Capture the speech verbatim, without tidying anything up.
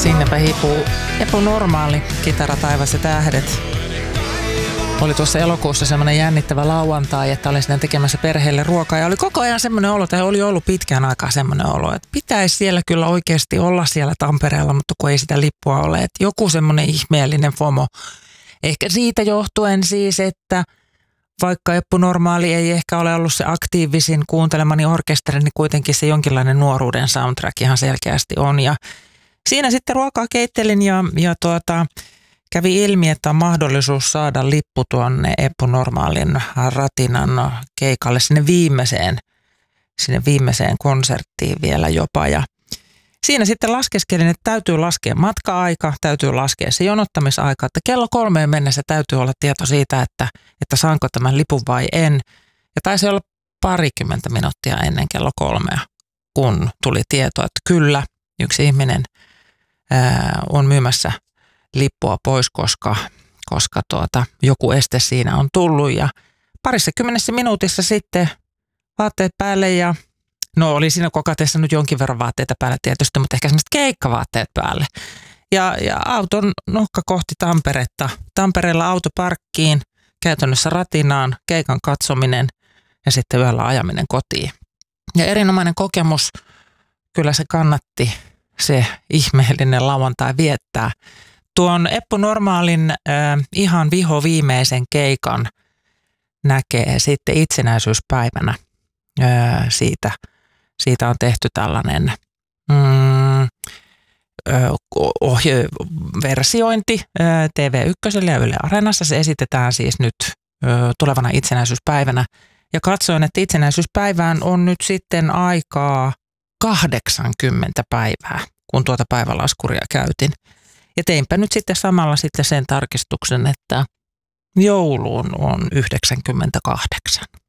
Sinnepä hiipuu Eppu Normaali, Kitara, taivas ja tähdet. Oli tuossa elokuussa semmoinen jännittävä lauantai, että olin siinä tekemässä perheelle ruokaa. Ja oli koko ajan semmoinen olo, tai oli ollut pitkään aikaa semmoinen olo, että pitäisi siellä kyllä oikeasti olla siellä Tampereella, mutta kun ei sitä lippua ole. Että joku semmoinen ihmeellinen FOMO. Ehkä siitä johtuen siis, että vaikka Eppu Normaali ei ehkä ole ollut se aktiivisin kuuntelemani orkesteri, niin kuitenkin se jonkinlainen nuoruuden soundtrack ihan selkeästi on. Ja siinä sitten ruokaa keittelin ja, ja tuota, kävi ilmi, että on mahdollisuus saada lippu tuonne Eppu Normaalin Ratinan keikalle sinne viimeiseen, sinne viimeiseen konserttiin vielä jopa. Ja siinä sitten laskeskelin, että täytyy laskea matka-aika, täytyy laskea se jonottamisaika, että kello kolmeen mennessä täytyy olla tieto siitä, että, että saanko tämän lipun vai en. Ja taisi olla parikymmentä minuuttia ennen kello kolmea, kun tuli tieto, että kyllä, yksi ihminen ää, on myymässä lippua pois, koska, koska tuota, joku este siinä on tullut. Ja parissa kymmenessä minuutissa sitten vaatteet päälle ja no oli siinä kokatessa nyt jonkin verran vaatteita päällä tietysti, mutta ehkä semmoiset keikkavaatteet päälle. Ja, ja auton nohka kohti Tamperetta. Tampereella autoparkkiin, käytännössä Ratinaan, keikan katsominen ja sitten yöllä ajaminen kotiin. Ja erinomainen kokemus, kyllä se kannatti se ihmeellinen lauantai viettää. Tuon Eppu Normaalin äh, ihan viho viimeisen keikan näkee sitten itsenäisyyspäivänä äh, siitä. Siitä on tehty tällainen mm, ohje, versiointi T V yksi ja Yle Areenassa. Se esitetään siis nyt ö, tulevana itsenäisyyspäivänä. Ja katsoin, että itsenäisyyspäivään on nyt sitten aikaa kahdeksankymmentä päivää, kun tuota päivälaskuria käytin. Ja teinpä nyt sitten samalla sitten sen tarkistuksen, että jouluun on yhdeksänkymmentäkahdeksan.